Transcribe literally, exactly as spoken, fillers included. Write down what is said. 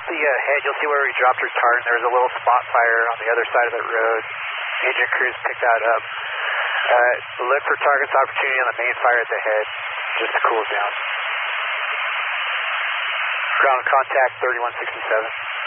off the uh, head, you'll see where we dropped retardant. There was a little spot fire on the other side of that road. Engine crews picked that up. Uh, look for target's opportunity on the main fire at the head, just to cool it down. Ground contact thirty-one sixty-seven.